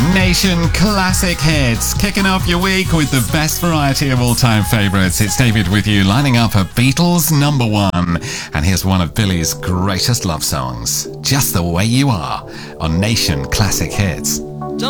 Nation Classic Hits, kicking off your week with the best variety of all-time favourites. It's David with you, lining up a Beatles number one. And here's one of Billy's greatest love songs, Just the Way You Are, on Nation Classic Hits.